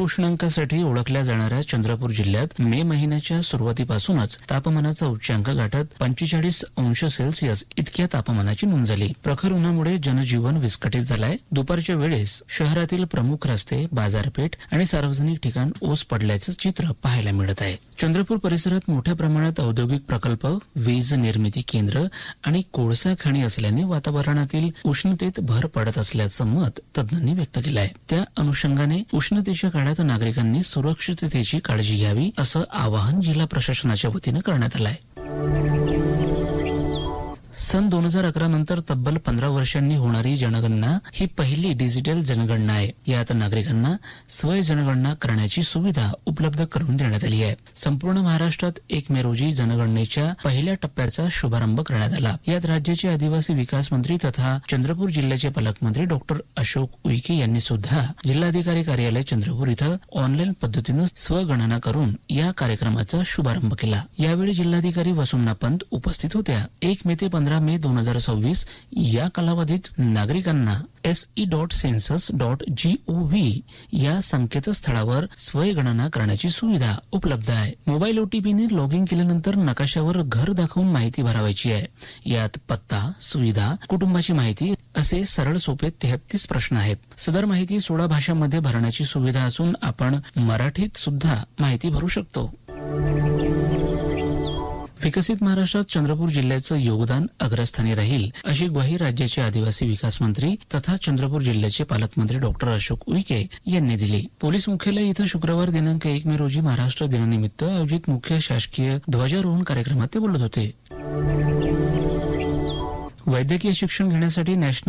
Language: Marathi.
उच्चांकासाठी ओळखल्या जाणाऱ्या चंद्रपूर जिल्ह्यात मे महिन्याच्या सुरुवातीपासूनच तापमानाचा उच्चांक गाठत 45 अंश सेल्सिअस इतक्या तापमानाची नोंद झाली. प्रखर उन्हामुळे जनजीवन विस्कळीत झालंय. दुपारच्या वेळेस शहरातील प्रमुख रस्ते, बाजारपेठ आणि सार्वजनिक ठिकाण ओस पडल्याचं चित्र पाहायला मिळत आहे. चंद्रपूर परिसरात मोठ्या प्रमाणात औद्योगिक प्रकल्प, वीज निर्मिती केंद्र आणि कोळसा खाणी असल्याने वातावरणातील उष्णतेत भर पडत असल्याचं मत तज्ज्ञांनी व्यक्त केलं आहे. त्या अनुषंगाने उष्णतेच्या काळात नागरिकांनी सुरक्षिततेची काळजी घ्यावी असं आवाहन जिल्हा प्रशासनाच्या वतीनं करण्यात आलं आहे. सन 2011 नंतर तब्बल 15 वर्षांनी होणारी जनगणना ही पहिली डिजिटल जनगणना आहे. यात नागरिकांना स्वय जनगणना करण्याची सुविधा उपलब्ध करून देण्यात आली आहे. संपूर्ण महाराष्ट्रात 1 मे रोजी जनगणनेच्या पहिल्या टप्प्याचा शुभारंभ करण्यात आला. यात राज्याचे आदिवासी विकास मंत्री तथा चंद्रपूर जिल्ह्याचे पालकमंत्री डॉक्टर अशोक उईके यांनी सुद्धा जिल्हाधिकारी कार्यालय चंद्रपूर इथं ऑनलाईन पद्धतीनं स्वगणना करून या कार्यक्रमाचा शुभारंभ केला. यावेळी जिल्हाधिकारी वसुंधरा पंत उपस्थित होत्या. 1 मे ते 15 मे 2026 या कालावधीत नागरिकांना se.census.gov या संकेतस्थळावर स्वयंगणना करण्याची सुविधा उपलब्ध आहे. मोबाईल ओटीपीने लॉग इन केल्यानंतर नकाशावर घर दाखवून माहिती भरावायची आहे. यात पत्ता, सुविधा, कुटुंबाची माहिती असे सरळ सोपे 33 प्रश्न आहेत. सदर माहिती 16 भाषांमध्ये भरण्याची सुविधा असून आपण मराठीत सुद्धा माहिती भरू शकतो. विकसित महाराष्ट्रात चंद्रपूर जिल्ह्याचं योगदान अग्रस्थानी राहील अशी ग्वाही राज्याचे आदिवासी विकास मंत्री तथा चंद्रपूर जिल्ह्याचे पालकमंत्री डॉक्टर अशोक उईके यांनी दिली. पोलीस मुख्यालय इथं शुक्रवार दिनांक 1 मे रोजी महाराष्ट्र दिनानिमित्त आयोजित मुख्य शासकीय ध्वजारोहण कार्यक्रमात ते बोलत होते. वैद्यकीय शिक्षण घेण्यासाठी नॅशनल